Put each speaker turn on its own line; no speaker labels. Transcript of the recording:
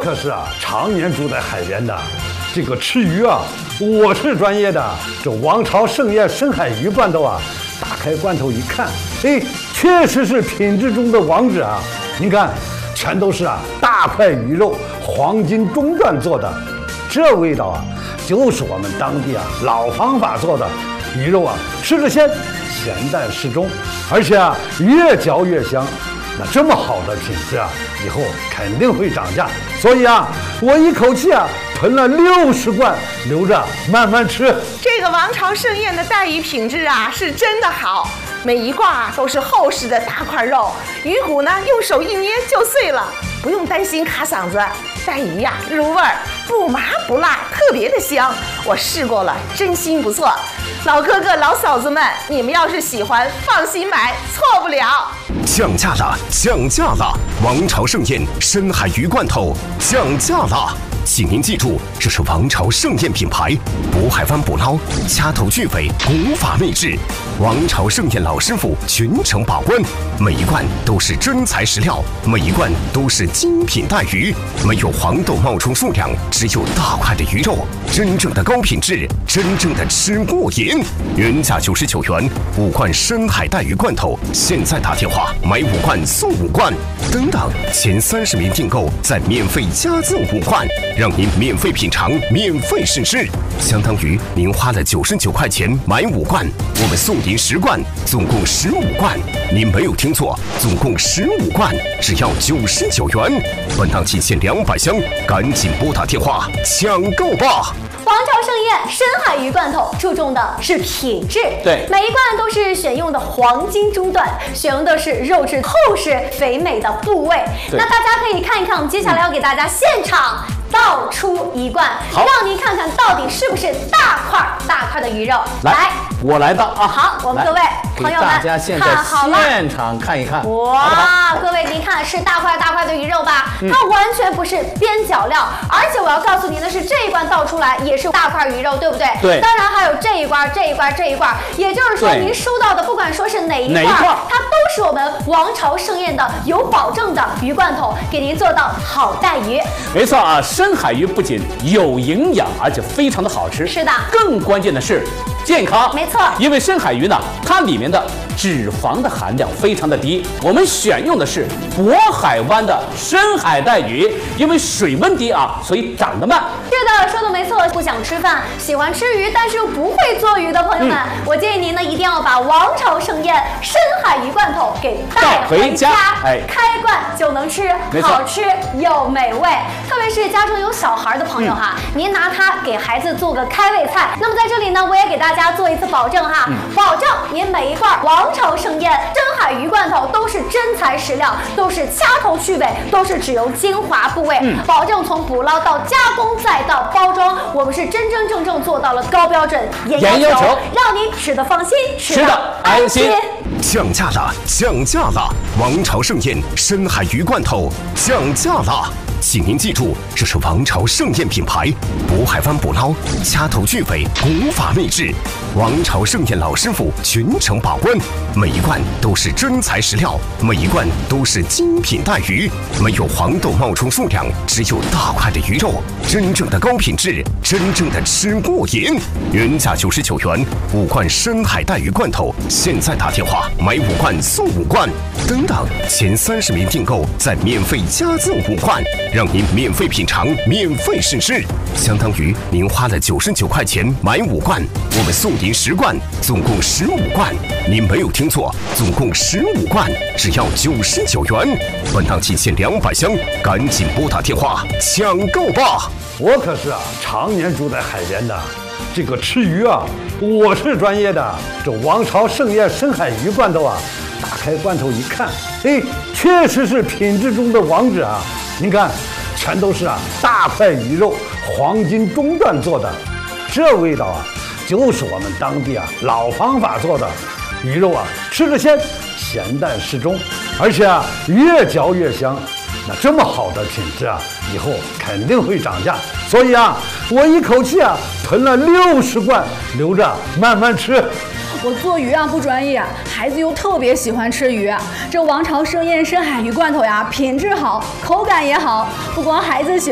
我可是常年住在海边的，这个吃鱼我是专业的。这王朝盛宴深海鱼罐头打开罐头一看，确实是品质中的王者啊！您看，全都是大块鱼肉，黄金中段做的，这味道就是我们当地老方法做的。鱼肉吃着鲜，咸淡适中，而且越嚼越香。那这么好的品质以后肯定会涨价，所以我一口气囤了60罐，留着慢慢吃。
这个王朝盛宴的带鱼品质是真的好，每一罐都是厚实的大块肉，鱼骨呢用手一捏就碎了，不用担心卡嗓子。带鱼入味儿，不麻不辣，特别的香。我试过了，真心不错。老哥哥老嫂子们，你们要是喜欢，放心买，错不了。
降价了，降价了！王朝盛宴深海鱼罐头降价了，请您记住，这是王朝盛宴品牌，渤海湾捕捞，掐头去尾，古法秘制。王朝盛宴老师傅全程把关，每一罐都是真材实料，每一罐都是精品带鱼，没有黄豆冒充数量，只有大块的鱼肉，真正的高品质，真正的吃过瘾。原价99元，5罐深海带鱼罐头，现在打电话买5罐送5罐，等等，前30名订购再免费加赠5罐，让您免费品尝，免费试吃，相当于您花了99块钱买5罐，我们送您10罐，总共15罐。您没有听错，总共15罐，只要99元。本档期限200箱，赶紧拨打电话抢购吧！
王朝盛宴深海鱼罐头注重的是品质，
对，
每一罐都是选用的黄金中段，选用的是肉质厚实肥美的部位。那大家可以看一看，我们接下来要给大家现场倒出一罐，让您看看到底是不是大块的鱼肉。来，
我来倒
好，我们各位朋友们，
大家现在现场看一看。
哇，各位您看是大块的鱼肉吧？它完全不是边角料，而且我要告诉您的是，这一罐倒出来也是大块鱼肉，对不对？
对。
当然还有这一罐，也就是说您收到的不管说是哪一罐，它都是我们王朝盛宴的有保证的鱼罐头，给您做到好带鱼。
没错深海鱼不仅有营养，而且非常的好吃。
是的。
更关键的是健康。
没错。
因为深海鱼呢，它里面的脂肪的含量非常的低，我们选用的是渤海湾的深海带鱼，因为水温低所以长得慢。
是的，说的没错。不想吃饭，喜欢吃鱼，但是又不会做鱼的朋友们，我建议您呢一定要把王朝盛宴深海鱼罐头给带回家，开罐就能吃，好吃又美味。特别是家中有小孩的朋友您拿它给孩子做个开胃菜。那么在这里呢，我也给大家做一次保证保证您每一罐王朝盛宴深海鱼罐头都是真材实料，都是掐头去尾，都是只有精华部位，保证从捕捞到加工再到包装，我们是真真正正做到了高标准严要求，让您吃得放心，吃得安心。
降价了，降价了！王朝盛宴深海鱼罐头降价了。请您记住，这是王朝盛宴品牌，渤海湾捕捞，掐头去尾，古法秘制。王朝盛宴老师傅全程把关，每一罐都是真材实料，每一罐都是精品带鱼，没有黄豆冒充数量，只有大块的鱼肉，真正的高品质，真正的吃过瘾。原价99元，5罐深海带鱼罐头，现在打电话买5罐送5罐，等等，前30名订购再免费加赠5罐。让您免费品尝，免费试吃，相当于您花了99块钱买5罐，我们送您10罐，总共15罐。您没有听错，总共15罐，只要99元。本档期限200箱，赶紧拨打电话抢购吧！
我可是常年住在海边的，这个吃鱼我是专业的。这王朝盛宴深海鱼罐头打开罐头一看，确实是品质中的王者您看，全都是大块鱼肉，黄金中段做的，这味道就是我们当地老方法做的。鱼肉吃着鲜，咸淡适中，而且越嚼越香。那这么好的品质以后肯定会涨价，所以我一口气囤了60罐，留着慢慢吃。
我做鱼不专业，孩子又特别喜欢吃鱼。这王朝盛宴深海鱼罐头品质好，口感也好，不光孩子喜欢。